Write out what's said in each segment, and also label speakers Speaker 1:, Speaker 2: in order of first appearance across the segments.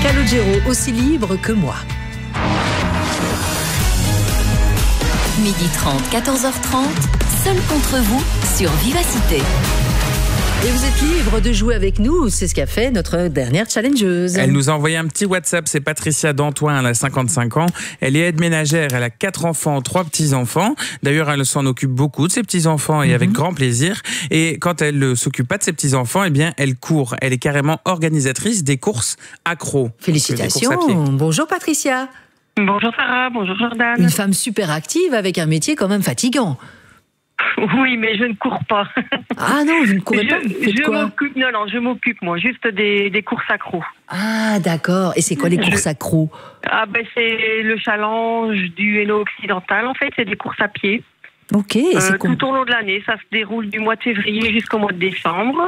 Speaker 1: Calogero, aussi libre que moi.
Speaker 2: 12h30, 14h30, seul contre vous sur Vivacité.
Speaker 1: Et vous êtes libre de jouer avec nous, c'est ce qu'a fait notre dernière challengeuse.
Speaker 3: Elle nous a envoyé un petit WhatsApp, c'est Patricia d'Antoine, elle a 55 ans. Elle est aide ménagère, elle a 4 enfants, 3 petits-enfants. D'ailleurs, elle s'en occupe beaucoup de ses petits-enfants et avec grand plaisir. Et quand elle ne s'occupe pas de ses petits-enfants, eh bien, elle court. Elle est carrément organisatrice des courses accros.
Speaker 1: Félicitations. Bonjour Patricia.
Speaker 4: Bonjour Sarah, bonjour Jordan.
Speaker 1: Une femme super active avec un métier quand même fatigant.
Speaker 4: Oui, mais je ne cours pas.
Speaker 1: Ah non, vous ne courez pas, vous faites quoi ?
Speaker 4: Je m'occupe moi, juste des courses accros.
Speaker 1: Ah d'accord, et c'est quoi les courses accros ?
Speaker 4: Ah ben c'est le challenge du Hainaut occidental, en fait, c'est des courses à pied.
Speaker 1: Ok, et c'est
Speaker 4: tout au long de l'année, ça se déroule du mois de février jusqu'au mois de décembre.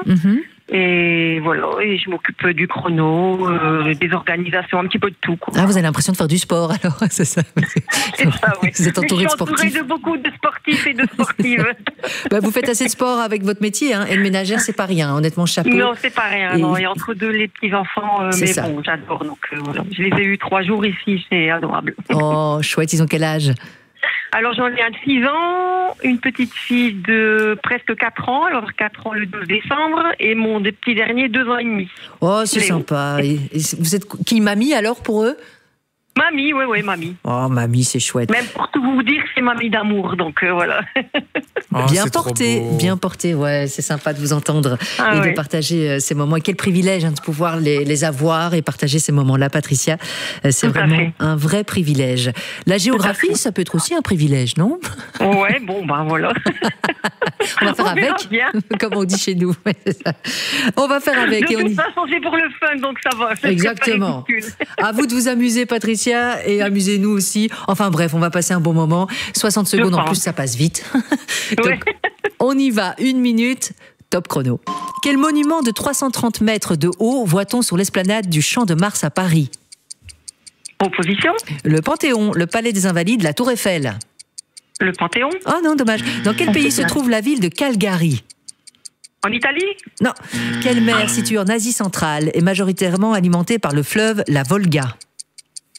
Speaker 4: Et voilà, et je m'occupe du chrono, des organisations, un petit peu de tout, quoi.
Speaker 1: Ah, vous avez l'impression de faire du sport alors, c'est ça.
Speaker 4: C'est ça, oui.
Speaker 1: Vous êtes entourée de sportifs.
Speaker 4: Je suis entourée de beaucoup de sportifs et de sportives.
Speaker 1: Vous faites assez de sport avec votre métier, hein. Aide ménagère, c'est pas rien, honnêtement, chapeau.
Speaker 4: Non, c'est pas rien, non. Et entre deux, les petits-enfants, mais ça. Bon, j'adore. Donc voilà, je les ai eus 3 jours ici, c'est adorable.
Speaker 1: Oh, chouette, ils ont quel âge ?
Speaker 4: Alors j'en ai un de 6 ans, une petite fille de presque 4 ans, alors 4 ans le 12 décembre, et mon petit dernier 2 ans et demi.
Speaker 1: Oh, c'est sympa. Et vous êtes qui, mamie alors pour eux ?
Speaker 4: Mamie, oui, mamie.
Speaker 1: Oh, mamie, c'est chouette.
Speaker 4: Même pour tout vous dire, c'est mamie d'amour, donc voilà.
Speaker 3: Oh,
Speaker 1: bien porté, ouais, c'est sympa de vous entendre et de partager ces moments. Et quel privilège de pouvoir les avoir et partager ces moments-là, Patricia. C'est vraiment un vrai privilège. La géographie, ça peut être aussi un privilège, non ?
Speaker 4: Ouais, bon, ben voilà.
Speaker 1: On va faire avec, comme on dit chez nous. On va faire avec.
Speaker 4: De toute façon, c'est pour le fun, donc ça va.
Speaker 1: Exactement. À vous de vous amuser, Patricia, et amusez-nous aussi. Enfin bref, on va passer un bon moment. 60 secondes en plus, ça passe vite. Donc, on y va, 1 minute, top chrono. Quel monument de 330 mètres de haut voit-on sur l'esplanade du Champ de Mars à Paris ?
Speaker 4: Proposition ?
Speaker 1: Le Panthéon, le Palais des Invalides, la Tour Eiffel.
Speaker 4: Le Panthéon ?
Speaker 1: Oh non, dommage. Dans quel pays se trouve la ville de Calgary ?
Speaker 4: En Italie ?
Speaker 1: Non. Quelle mer située en Asie centrale est majoritairement alimentée par le fleuve la Volga ?
Speaker 4: Proposition ?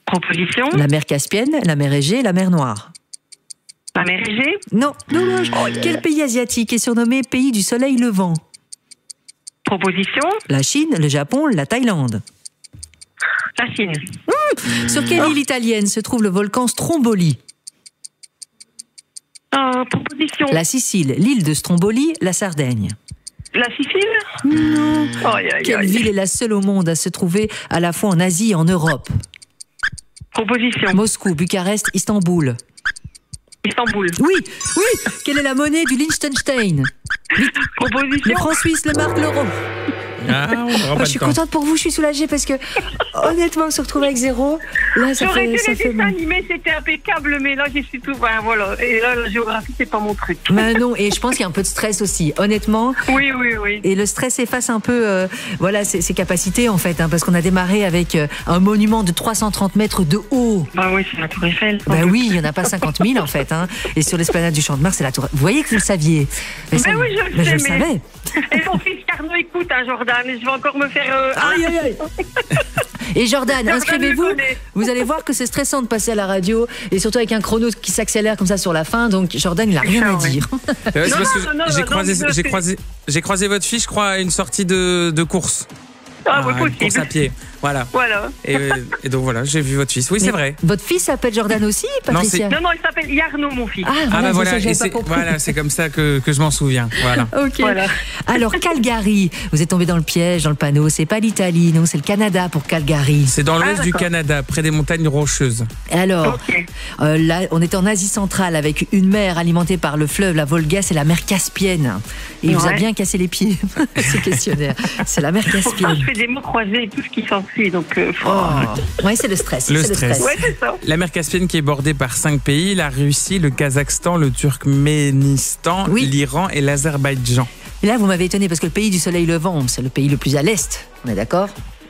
Speaker 1: La mer Caspienne, la mer Égée, la mer Noire.
Speaker 4: La mer Égée ?
Speaker 1: Non, dommage. Quel pays asiatique est surnommé pays du soleil levant ?
Speaker 4: Proposition ?
Speaker 1: La Chine, le Japon, la Thaïlande.
Speaker 4: La Chine.
Speaker 1: Sur quelle île italienne se trouve le volcan Stromboli ?
Speaker 4: Proposition.
Speaker 1: La Sicile, l'île de Stromboli, la Sardaigne.
Speaker 4: La Sicile ?
Speaker 1: Non. Quelle ville est la seule au monde à se trouver à la fois en Asie et en Europe ?
Speaker 4: Proposition.
Speaker 1: Moscou, Bucarest, Istanbul.
Speaker 4: Istanbul.
Speaker 1: Oui. Quelle est la monnaie du Liechtenstein ?
Speaker 4: Proposition.
Speaker 1: Le franc suisse, le marque, l'euro. Je suis contente pour vous, je suis soulagée parce que honnêtement, se retrouver avec 0, là ça
Speaker 4: J'aurais
Speaker 1: fait
Speaker 4: dû les dessins
Speaker 1: mal.
Speaker 4: animés, c'était impeccable, mais là j'y suis tout. Voilà. Et là, la géographie, c'est pas mon truc.
Speaker 1: Mais non, et je pense qu'il y a un peu de stress aussi, honnêtement.
Speaker 4: Oui.
Speaker 1: Et le stress efface un peu ses capacités en fait, parce qu'on a démarré avec un monument de 330 mètres de haut.
Speaker 4: Bah oui, c'est la Tour Eiffel.
Speaker 1: Bah oui, il n'y en a pas 50 000 en fait. Et sur l'esplanade du Champ de Mars, c'est la Tour. Vous voyez que vous le saviez.
Speaker 4: Oui, je le
Speaker 1: savais.
Speaker 4: Et mon fils Carnot écoute, Jordan, je vais encore me faire...
Speaker 1: Aïe. Et Jordan, inscrivez-vous. Vous allez voir que c'est stressant de passer à la radio, et surtout avec un chrono qui s'accélère comme ça sur la fin. Donc Jordan, il n'a rien à dire.
Speaker 3: C'est parce que j'ai croisé votre fille, je crois, à une sortie de course.
Speaker 4: Possible.
Speaker 3: Course à pied. Voilà. Et donc voilà, j'ai vu votre fils. Oui, c'est vrai.
Speaker 1: Votre fils s'appelle Jordan aussi, Patricia ?
Speaker 4: Non, il s'appelle Yarno, mon fils.
Speaker 3: C'est comme ça que je m'en souviens. Voilà.
Speaker 1: Ok. Voilà. Alors Calgary, vous êtes tombé dans le piège, dans le panneau. C'est pas l'Italie, non, c'est le Canada pour Calgary.
Speaker 3: C'est dans l'ouest du Canada, près des montagnes rocheuses.
Speaker 1: Alors, là, on est en Asie centrale avec une mer alimentée par le fleuve, la Volga, c'est la mer Caspienne. Et il vous a bien cassé les pieds, ce questionnaire. C'est la mer Caspienne.
Speaker 4: Je fais des mots croisés et tout ce qui s'ensuit, donc...
Speaker 1: Oui, c'est le stress.
Speaker 3: Ouais, c'est ça. La mer Caspienne qui est bordée par 5 pays, la Russie, le Kazakhstan, le Turkménistan, l'Iran et l'Azerbaïdjan.
Speaker 1: Et là, vous m'avez étonné parce que le pays du soleil levant, c'est le pays le plus à l'est, on est d'accord ?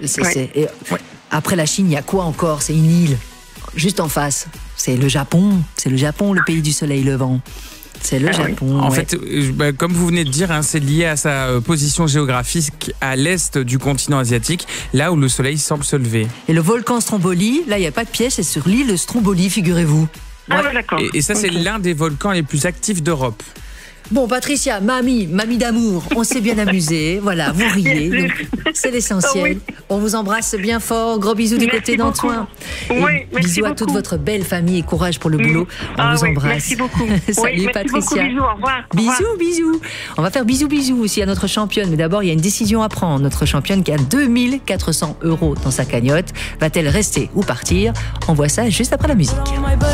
Speaker 1: Après la Chine, il y a quoi encore ? C'est une île, juste en face. C'est le Japon, le pays du soleil levant. C'est le Japon.
Speaker 3: En fait, comme vous venez de dire, c'est lié à sa position géographique à l'est du continent asiatique, là où le soleil semble se lever.
Speaker 1: Et le volcan Stromboli, là, il n'y a pas de piège, c'est sur l'île Stromboli, figurez-vous.
Speaker 4: Ah ouais, d'accord.
Speaker 3: Et ça, c'est l'un des volcans les plus actifs d'Europe.
Speaker 1: Bon, Patricia, mamie d'amour, on s'est bien amusé. Voilà, vous riez, donc c'est l'essentiel. Oui. On vous embrasse bien fort. Gros bisous du côté d'Antoine.
Speaker 4: Oui,
Speaker 1: bisous à toute votre belle famille et courage pour le boulot. On vous embrasse.
Speaker 4: Merci beaucoup.
Speaker 1: Salut Patricia.
Speaker 4: Beaucoup, bisous, au revoir.
Speaker 1: Bisous. On va faire bisous aussi à notre championne. Mais d'abord, il y a une décision à prendre. Notre championne qui a 2400 € dans sa cagnotte. Va-t-elle rester ou partir? On voit ça juste après la musique.